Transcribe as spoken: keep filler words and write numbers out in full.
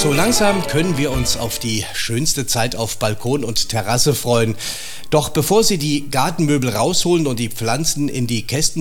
So langsam können wir uns auf die schönste Zeit auf Balkon und Terrasse freuen. Doch bevor Sie die Gartenmöbel rausholen und die Pflanzen in die Kästen